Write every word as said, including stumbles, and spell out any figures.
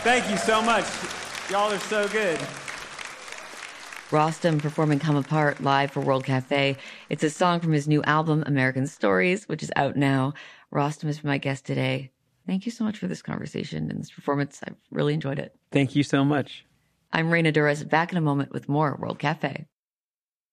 Thank you so much. Y'all are so good. Rostam performing Come Apart live for World Cafe. It's a song from his new album, American Stories, which is out now. Rostam has been my guest today. Thank you so much for this conversation and this performance. I've really enjoyed it. Thank you so much. I'm Reina Douras, back in a moment with more World Cafe.